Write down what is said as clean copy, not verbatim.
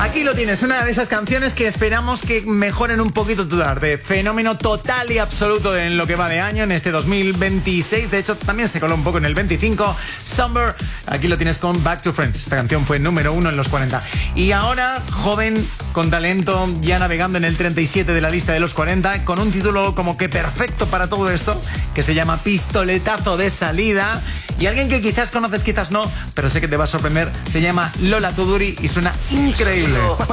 Aquí lo tienes, una de esas canciones que esperamos que mejoren un poquito tu tarde. Fenómeno total y absoluto en lo que va de año, en este 2026. De hecho, también se coló un poco en el 25. Summer, aquí lo tienes con Back to Friends. Esta canción fue número 1 en los 40. Y ahora, joven, con talento, ya navegando en el 37 de la lista de los 40, con un título como que perfecto para todo esto, que se llama Pistoletazo de salida. Y alguien que quizás conoces, quizás no, pero sé que te va a sorprender, se llama Lola Tuduri y suena increíble.